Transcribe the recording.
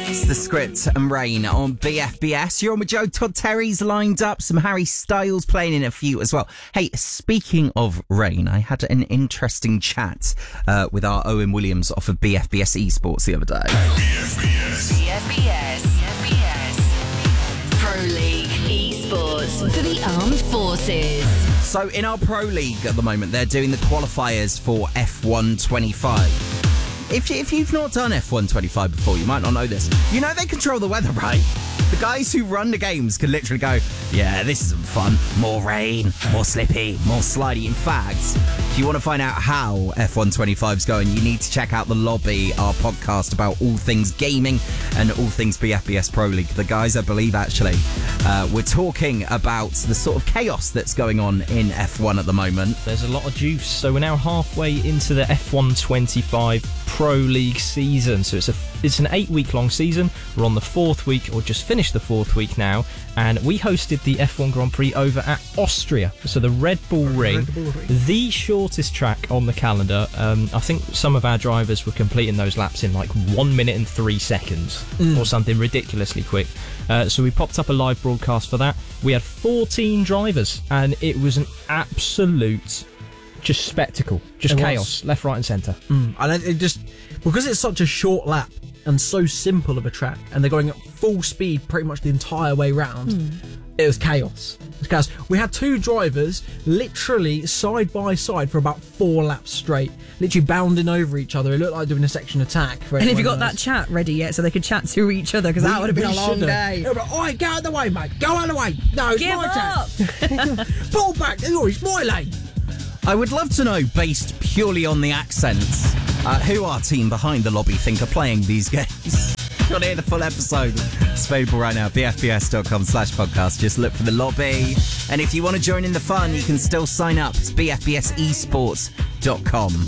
It's The Script and Rain on BFBS. You're on with Joe. Todd Terry's lined up. Some Harry Styles playing in a few as well. Hey, speaking of Rain, I had an interesting chat with our Owen Williams off of BFBS Esports the other day. BFBS Pro League Esports for the Armed Forces. So in our Pro League at the moment, they're doing the qualifiers for F1 25. If you've not done F1 25 before, you might not know this. You know they control the weather, right? The guys who run the games can literally go, yeah, this isn't fun. More rain, more slippy, more slidey. In fact, if you want to find out how F1 25 is going, you need to check out The Lobby, our podcast about all things gaming and all things BFBS Pro League. The guys, I believe, actually, we're talking about the sort of chaos that's going on in F1 at the moment. There's a lot of juice. So we're now halfway into the F1 25 Pro League season. So it's an 8-week long season. We're on the 4th week, or just finished the 4th week now, and we hosted the F1 Grand Prix over at Austria. So the Red Bull Ring, the shortest track on the calendar. I think some of our drivers were completing those laps in like 1 minute and 3 seconds or something ridiculously quick. So we popped up a live broadcast for that. We had 14 drivers, and it was an absolute just spectacle, just chaos, left, right and centre. And it just, because it's such a short lap and so simple of a track, and they're going at full speed pretty much the entire way round, it was chaos. It was chaos. We had 2 drivers literally side by side for about 4 laps straight, literally bounding over each other. It looked like doing a section attack. And have you got that chat ready yet so they could chat to each other? Because that would have been a long day. They were like, oi, get out of the way, mate. Go out of the way. No, it's Give my up. turn. Pull back. Oh, it's my lane. I would love to know, based purely on the accents, who our team behind The Lobby think are playing these games. Got to hear the full episode. It's available right now, bfbs.com/podcast. Just look for The Lobby. And if you want to join in the fun, you can still sign up. It's bfbsesports.com.